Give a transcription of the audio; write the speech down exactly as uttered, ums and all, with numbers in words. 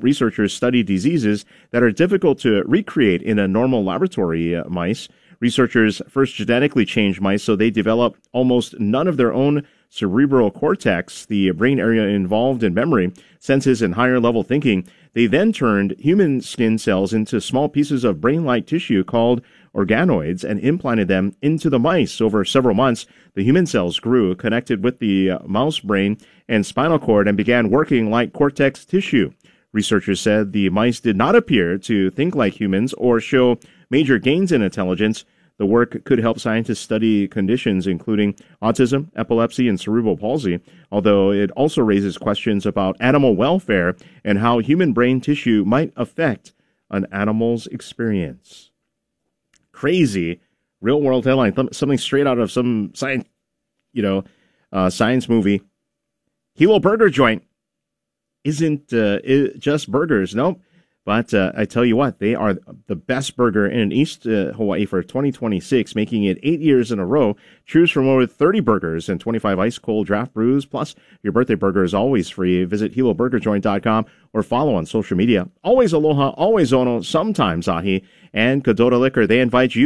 researchers study diseases that are difficult to recreate in a normal laboratory uh, mice. Researchers first genetically changed mice so they develop almost none of their own cerebral cortex, the brain area involved in memory, senses, and higher-level thinking. They then turned human skin cells into small pieces of brain-like tissue called organoids and implanted them into the mice. Over several months, the human cells grew, connected with the uh, mouse brain and spinal cord, and began working like cortex tissue. Researchers said the mice did not appear to think like humans or show major gains in intelligence. The work could help scientists study conditions including autism, epilepsy, and cerebral palsy, although it also raises questions about animal welfare and how human brain tissue might affect an animal's experience. Crazy real-world headline, something straight out of some science, you know, uh, science movie. Hilo Burger Joint isn't uh, just burgers, nope. But uh, I tell you what, they are the best burger in East uh, Hawaii for twenty twenty-six, making it eight years in a row. Choose from over thirty burgers and twenty-five ice-cold draft brews. Plus, your birthday burger is always free. Visit hilo burger joint dot com or follow on social media. Always aloha, always ono, sometimes ahi, and Kadota Liquor. They invite you